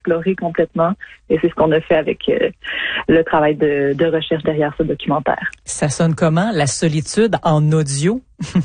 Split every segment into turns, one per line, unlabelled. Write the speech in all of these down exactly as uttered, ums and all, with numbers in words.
explorer complètement. Et c'est ce qu'on a fait avec euh, le travail de, de recherche derrière ce documentaire.
Ça sonne comment, la solitude en audio?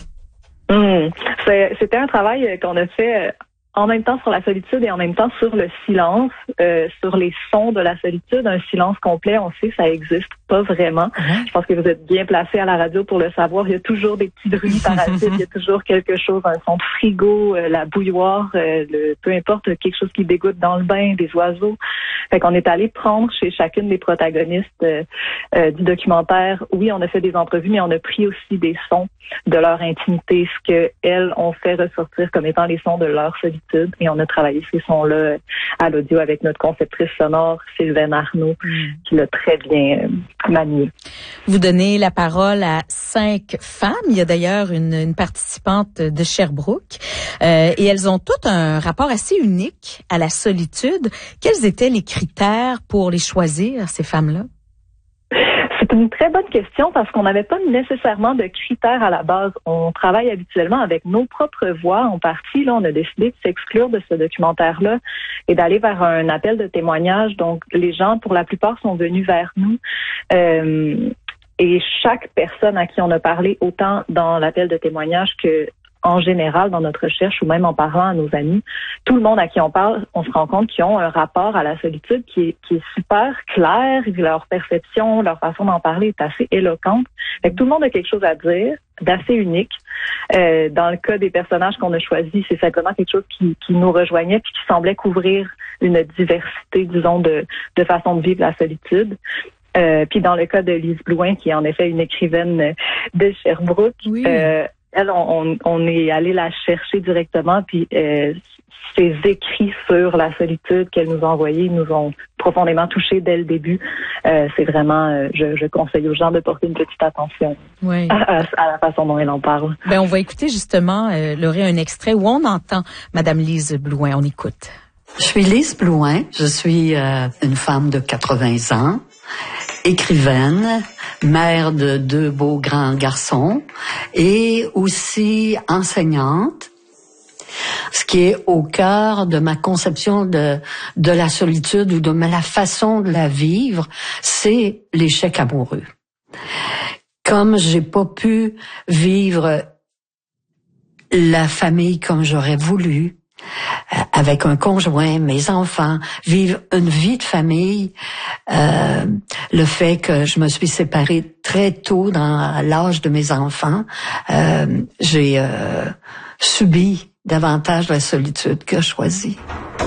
Mmh. C'est, c'était un travail qu'on a fait en même temps sur la solitude et en même temps sur le silence, euh, sur les sons de la solitude. Un silence complet, on sait, ça existe pas vraiment.
Mmh.
Je pense que vous êtes bien placé à la radio pour le savoir. Il y a toujours des petits bruits parasites, il y a toujours quelque chose, un son de frigo, euh, la bouilloire, euh, le, peu importe, quelque chose qui dégoûte dans le bain, des oiseaux. Fait qu'on est allé prendre chez chacune des protagonistes euh, euh, du documentaire. Oui, on a fait des entrevues, mais on a pris aussi des sons de leur intimité, ce que elles ont fait ressortir comme étant les sons de leur solitude. Et on a travaillé ces sons-là à l'audio avec notre conceptrice sonore, Sylvaine Arnaud, mmh. qui l'a très bien euh, manié.
Vous donnez la parole à cinq femmes. Il y a d'ailleurs une, une participante de Sherbrooke. Euh, et elles ont toutes un rapport assez unique à la solitude. Quels étaient les critères pour les choisir, ces femmes-là?
C'est une très bonne question parce qu'on n'avait pas nécessairement de critères à la base. On travaille habituellement avec nos propres voix en partie. Là, on a décidé de s'exclure de ce documentaire-là et d'aller vers un appel de témoignage. Donc, les gens, pour la plupart, sont venus vers nous. Euh, et chaque personne à qui on a parlé, autant dans l'appel de témoignage que en général, dans notre recherche ou même en parlant à nos amis, tout le monde à qui on parle, on se rend compte qu'ils ont un rapport à la solitude qui est, qui est super clair. Leur perception, leur façon d'en parler est assez éloquente. Fait que tout le monde a quelque chose à dire, d'assez unique. Euh, dans le cas des personnages qu'on a choisis, c'est simplement quelque chose qui, qui nous rejoignait puis qui semblait couvrir une diversité, disons, de, de façon de vivre la solitude. Euh, puis dans le cas de Lise Blouin, qui est en effet une écrivaine de Sherbrooke,
oui.
euh, Elle, on, on est allé la chercher directement, puis euh, ses écrits sur la solitude qu'elle nous a envoyés nous ont profondément touchés dès le début. Euh, c'est vraiment, euh, je, je conseille aux gens de porter une petite attention
oui.
à, à, à la façon dont elle en parle.
Ben, on va écouter justement, euh, Laurie, un extrait où on entend Madame Lise Blouin. On écoute.
Je suis Lise Blouin. Je suis euh, une femme de quatre-vingts ans. Écrivaine, mère de deux beaux grands garçons et aussi enseignante, ce qui est au cœur de ma conception de, de la solitude ou de la façon de la vivre, c'est l'échec amoureux. Comme j'ai pas pu vivre la famille comme j'aurais voulu, avec un conjoint, mes enfants, vivre une vie de famille. Euh, le fait que je me suis séparée très tôt dans l'âge de mes enfants, euh, j'ai euh, subi davantage la solitude que choisie.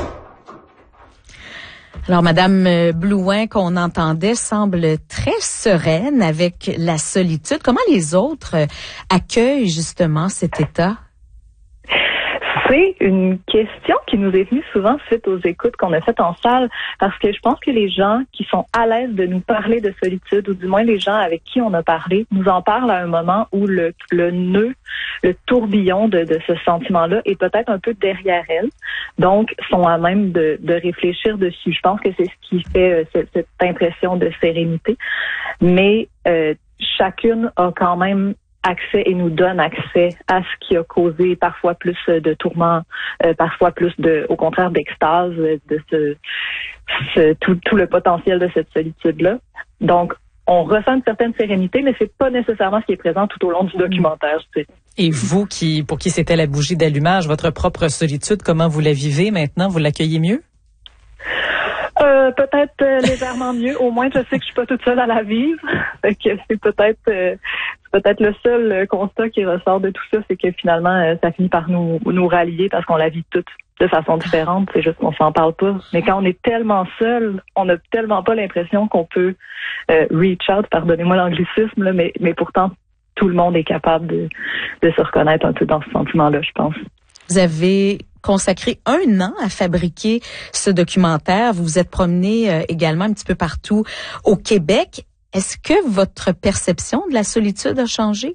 Alors, Madame Blouin, qu'on entendait, semble très sereine avec la solitude. Comment les autres accueillent justement cet état?
C'est une question qui nous est venue souvent suite aux écoutes qu'on a faites en salle, parce que je pense que les gens qui sont à l'aise de nous parler de solitude, ou du moins les gens avec qui on a parlé, nous en parlent à un moment où le, le nœud, le tourbillon de, de ce sentiment-là est peut-être un peu derrière elles, donc sont à même de, de réfléchir dessus. Je pense que c'est ce qui fait euh, cette, cette impression de sérénité, mais euh, chacune a quand même accès et nous donne accès à ce qui a causé parfois plus de tourments, euh, parfois plus de, au contraire, d'extase, de ce, ce tout, tout le potentiel de cette solitude-là. Donc, on ressent une certaine sérénité, mais c'est pas nécessairement ce qui est présent tout au long du documentaire, je dirais.
Et vous, qui, pour qui c'était la bougie d'allumage, votre propre solitude, comment vous la vivez maintenant? Vous l'accueillez mieux?
Euh, peut-être euh, légèrement mieux. Au moins, je sais que je suis pas toute seule à la vivre. Fait que c'est peut-être euh, c'est peut-être le seul euh, constat qui ressort de tout ça, c'est que finalement, euh, ça finit par nous nous rallier parce qu'on la vit toutes de façon différente. C'est juste qu'on s'en parle pas. Mais quand on est tellement seul, on n'a tellement pas l'impression qu'on peut euh, reach out, pardonnez-moi l'anglicisme, là, mais mais pourtant tout le monde est capable de de se reconnaître un peu dans ce sentiment-là, je pense.
Vous avez consacré un an à fabriquer ce documentaire. Vous vous êtes promené euh, également un petit peu partout au Québec. Est-ce que votre perception de la solitude a changé?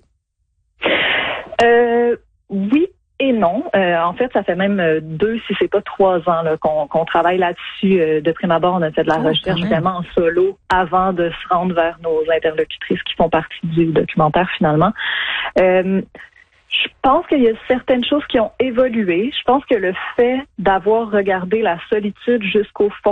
Euh, oui et non. Euh, en fait, ça fait même deux, si c'est pas trois ans là, qu'on, qu'on travaille là-dessus. Euh, de prime abord, on a fait de la oh, recherche vraiment en solo avant de se rendre vers nos interlocutrices qui font partie du documentaire finalement. Euh, Je pense qu'il y a certaines choses qui ont évolué. Je pense que le fait d'avoir regardé la solitude jusqu'au fond